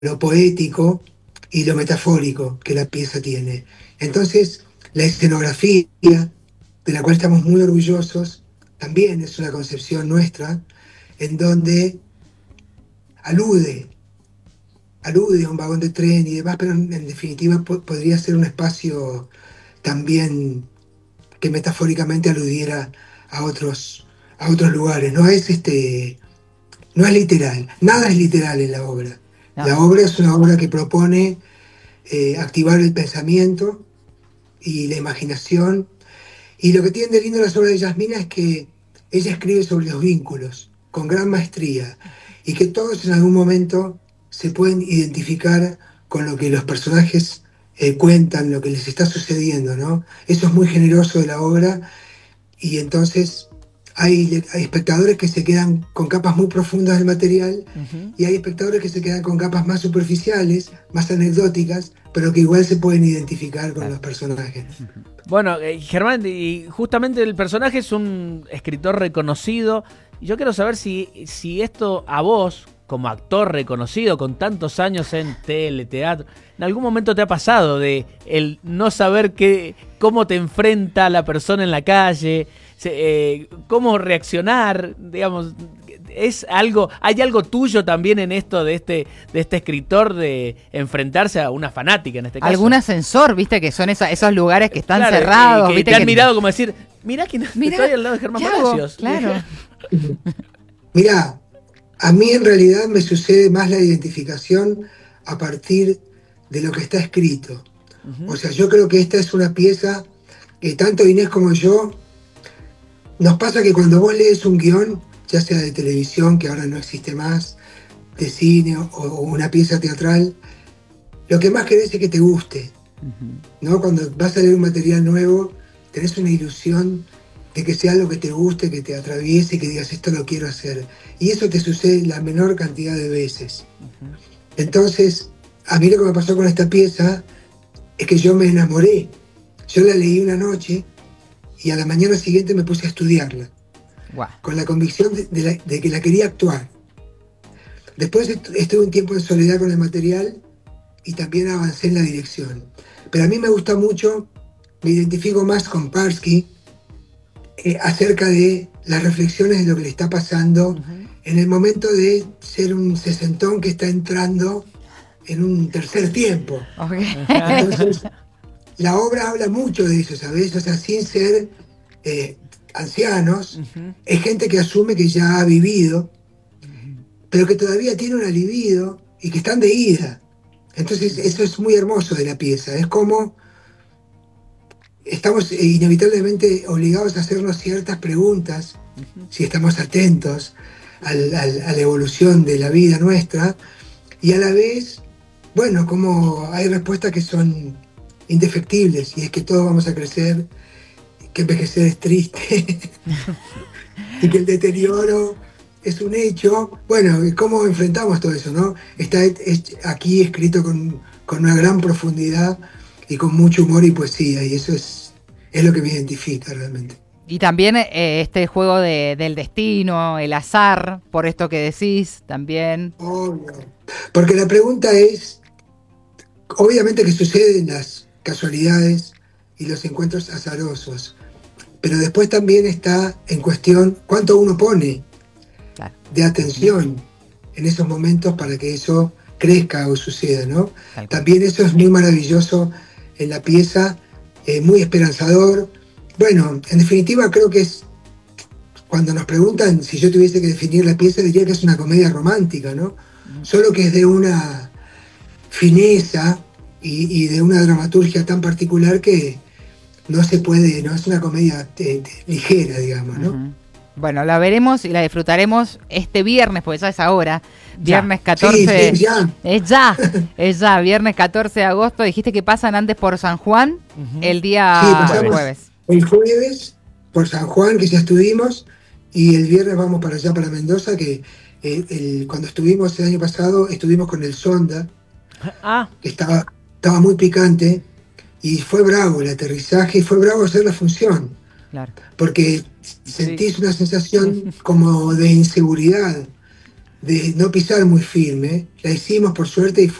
lo poético y lo metafórico que la pieza tiene. Entonces, la escenografía, de la cual estamos muy orgullosos, también es una concepción nuestra, en donde alude, alude a un vagón de tren y demás, pero en definitiva podría ser un espacio también que metafóricamente aludiera a otros lugares. No es literal, nada es literal en la obra. No. La obra es una obra que propone activar el pensamiento y la imaginación. Y lo que tiene de lindo las obras de Yasmina es que ella escribe sobre los vínculos con gran maestría y que todos en algún momento se pueden identificar con lo que los personajes cuentan, lo que les está sucediendo, ¿no? Eso es muy generoso de la obra y entonces hay espectadores que se quedan con capas muy profundas del material Ujú. y hay espectadores que se quedan con capas más superficiales, más anecdóticas, pero que igual se pueden identificar con Claro. los personajes. Bueno, Germán, y justamente el personaje es un escritor reconocido. Y yo quiero saber si esto a vos, como actor reconocido con tantos años en tele, teatro, en algún momento te ha pasado de el no saber cómo te enfrenta la persona en la calle, cómo reaccionar, digamos. ¿Hay algo tuyo también en esto de este escritor de enfrentarse a una fanática en este caso? Algún ascensor, viste, que son esos lugares que están Claro, cerrados. que ¿viste? te han mirado como decir, mirá que Mirá, estoy al lado de Germán ¿qué hago? Palacios. Claro. Mirá, a mí en realidad me sucede más la identificación a partir de lo que está escrito. O Ujú. sea, yo creo que esta es una pieza que tanto Inés como yo, nos pasa que cuando vos lees un guión, ya sea de televisión, que ahora no existe más, de cine o una pieza teatral, lo que más querés es que te guste, Ujú. ¿no? Cuando vas a leer un material nuevo, tenés una ilusión de que sea algo que te guste, que te atraviese, que digas, esto lo quiero hacer. Y eso te sucede la menor cantidad de veces. Ujú. Entonces, a mí lo que me pasó con esta pieza es que yo me enamoré. Yo la leí una noche y a la mañana siguiente me puse a estudiarla, Guau. con la convicción de que la quería actuar. Después estuve un tiempo en soledad con el material y también avancé en la dirección. Pero a mí me gusta mucho, me identifico más con Parsky acerca de las reflexiones de lo que le está pasando Ujú. en el momento de ser un sesentón que está entrando en un tercer tiempo. Ok. Entonces, la obra habla mucho de eso, ¿sabes? O sea, sin ser eh, ancianos, Ujú. es gente que asume que ya ha vivido, pero que todavía tiene una libido y que están de ida. Entonces, eso es muy hermoso de la pieza. Es como estamos inevitablemente obligados a hacernos ciertas preguntas, Ujú. si estamos atentos a la evolución de la vida nuestra, y a la vez, bueno, como hay respuestas que son indefectibles, y es que todos vamos a crecer, que envejecer es triste, y que el deterioro es un hecho. Bueno, ¿y cómo enfrentamos todo eso, no? Está aquí escrito con una gran profundidad y con mucho humor y poesía, y eso es lo que me identifica realmente. Y también este juego del destino, el azar, por esto que decís, también. Obvio. Porque la pregunta es, obviamente que suceden las casualidades y los encuentros azarosos, pero después también está en cuestión cuánto uno pone Claro. de atención en esos momentos para que eso crezca o suceda, ¿no? Tal cual. También eso es muy maravilloso en la pieza, muy esperanzador. Bueno, en definitiva creo que es, cuando nos preguntan si yo tuviese que definir la pieza, diría que es una comedia romántica, ¿no? Solo que es de una fineza y de una dramaturgia tan particular que no se puede, no es una comedia ligera, digamos, ¿no? Ujú. Bueno, la veremos y la disfrutaremos este viernes, porque ya es ahora. Viernes Sí, 14. ya. Es ya, viernes 14 de agosto. Dijiste que pasan antes por San Juan, Ujú. el Sí, día pasamos jueves. el jueves por San Juan, que ya estuvimos, y el viernes vamos para allá, para Mendoza, que cuando estuvimos el año pasado, estuvimos con el Sonda, Ah, que estaba muy picante, y fue bravo el aterrizaje, y fue bravo hacer la función, Claro. porque sí. sentís una sensación como de inseguridad, de no pisar muy firme, la hicimos por suerte y